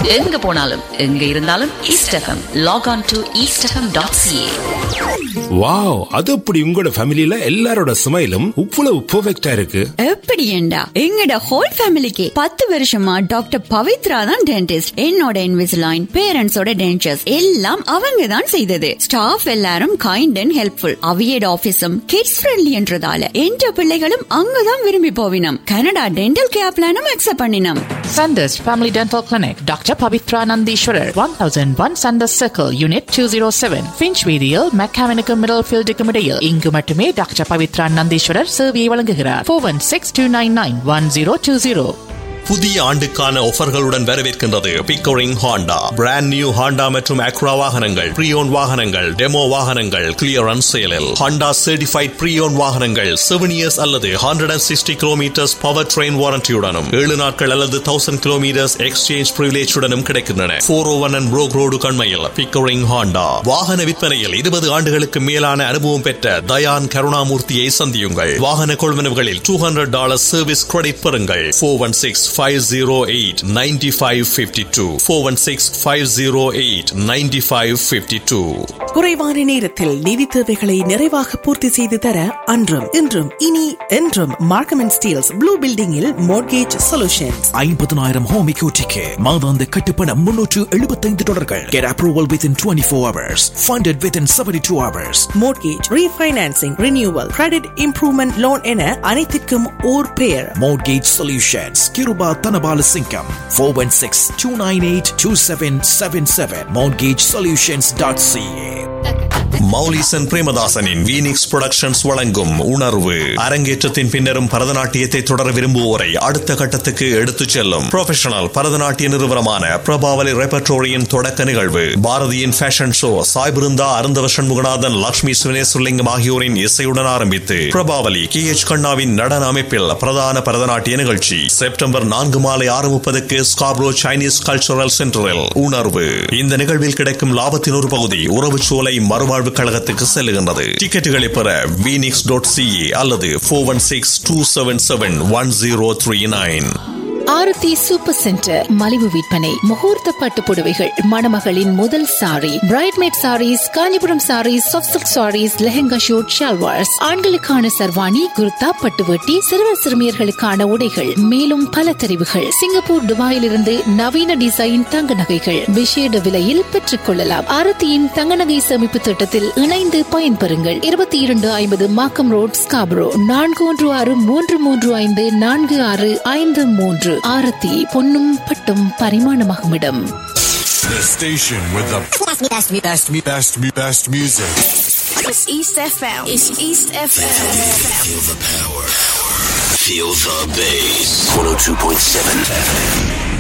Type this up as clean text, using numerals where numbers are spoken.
எங்க போனாலும் எங்க இருந்தாலும் east FM. Lock on to eastfm.ca. Wow, அது அப்படி உங்களோட ஃபேமிலில எல்லாரோட ஸ்மைலும் இவ்வளவு பெர்ஃபெக்ட்டா இருக்கு. எப்படி ஏண்டா எங்கட ஹோல் ஃபேமிலிக்கு 10 வருஷமா டாக்டர் பவித்ரா தான் டென்டிஸ்ட். என்னோட இன்விசிலைன், பேரண்ட்ஸோட டென்டர்ஸ் எல்லாம் அவங்க தான் செய்தது. ஸ்டாஃப் எல்லாரும் kind and helpful. அவியட் ஆபீஸும் kids friendly என்றதால என்ற பிள்ளைகளும் அங்கதான் விரும்பி போவினம். கனடா டென்டல் கேர் பிளானும் அக்செப்ட் பண்ணினோம். Sanders Family Dental Clinic, Dr. Pavitra Nandishwarar, 1001 Sanders Circle, Unit 207, Finchweedial, Mechanical Middlefield Comedial. இங்கு மட்டுமே டாக்டர் பவித்ரா நந்தீஸ்வரர் சேவையை வழங்குகிறார். 416-299-1020. புதிய ஆண்டுக்கான ஆஃபர்களுடன் வரவேற்கின்றது Pickering Honda. Brand new Honda மற்றும் அக்ரா வாகனங்கள், ப்ரீயோன் வாகனங்கள், டெமோ வாகனங்கள் கிளியரன்ஸ் சேலில். ஹாண்டா சர்டிஃபைட் ப்ரீயோன் வாகனங்கள் 7 years அல்லது 160 kilometers பவர் ட்ரெயின் வாரண்டியுடனும் 7 நாட்கள் அல்லது 1000 kilometers எக்ஸ்சேஞ்ச் பிரிவிலேஜுடனும் கிடைக்கின்றன. 401 and Brook Road கண்மையில் Pickering Honda. வாகன விற்பனையில் 20 ஆண்டுகளுக்கு மேலான அனுபவம் பெற்ற தயான் கருணாமூர்த்தியை சந்தியுங்கள். வாகன கொள்வனவுகளில் $200 சர்வீஸ் கிரெடிட் பெறுங்கள். 416-508-9552 416-508-9552. குறைவான நேரத்தில் நிதி தேவைகளை நிறைவாக பூர்த்தி செய்து தர அன்றும் இன்றும் இனி என்றும் மார்க்கம் அண்ட் ஸ்டீல்ஸ் ப்ளூ பில்டிங்கில் மோர்கேஜ் சொல்யூஷன்ஸ். 50,000 ஹோம் எக்யூட்டிக்கு மாதாந்த கட்டுப்பணம் $375. Get approval within 24 hours. Funded within 72 hours. Mortgage refinancing, renewal, credit improvement loan என அனைத்திற்கும் ஓர் பெயர். Mortgage Solutions. Kiruba Tanabala Singham. 416-298-2777. MortgageSolutions.ca. Moulisan பிரேமதாசனின் வீனிக்ஸ் productions வழங்கும் உணர்வு அரங்கேற்றத்தின் பின்னரும் பரதநாட்டியத்தை தொடர விரும்புவோரை அடுத்த கட்டத்துக்கு எடுத்துச் செல்லும் ப்ரொஃபஷனல் பரதநாட்டிய நிறுவனமான பிரபாவலி ரெபர்டோரியின் தொடக்க நிகழ்வு. பாரதியின் ஃபேஷன் ஷோ, சாய்பிருந்தா, அருந்தவ சண்முகநாதன், லட்சுமி சுனேசுலிங்கம் ஆகியோரின் இசையுடன் ஆரம்பித்து பிரபாவலி KH கண்ணாவின் நடன அமைப்பில் பிரதான பரதநாட்டிய நிகழ்ச்சி செப்டம்பர் 4 மாலை 6:30 ஸ்காப்ரோ சைனீஸ் கல்ச்சரல் சென்டரில் உணர்வு. இந்த நிகழ்வில் கிடைக்கும் லாபத்தின் ஒரு பகுதி உறவுச்சோலை மறுவாழ்வு கழகத்துக்கு செல்லுகின்றது. டிக்கெட்டுகளை பெற Phoenix.ca அல்லது 416-277-1039. ஆரத்தி சூப்பர் சென்டர் மலிவு விற்பனை, முகூர்த்த பட்டு புடவைகள், மணமகளின் முதல் sorry, பிரைட்மேட் saris, Kanchipuram saris, soft silk saris, lehenga shoot, shalwars, ஆண்களுக்கான சர்வாணி, குர்தா, பட்டுவட்டி, சிறுவர் சிறுமியர்களுக்கான உடைகள், மேலும் பல தெரிவுகள். சிங்கப்பூர், துபாயிலிருந்து நவீன டிசைன் தங்க நகைகள் விசேட விலையில் பெற்றுக் கொள்ளலாம். ஆரத்தியின் தங்க நகை சேமிப்பு திட்டத்தில் இணைந்து பயன்பெறுங்கள். 2250 மாக்கம் ரோட், ஸ்காப்ரோ. 4163354653. ஆரத்தி பொன்னும் பட்டும் பரிமாணமாகும் இடம். The station with the best music. It's East FM. It's East FM. Feel the power. Feel the bass. 102.7 FM.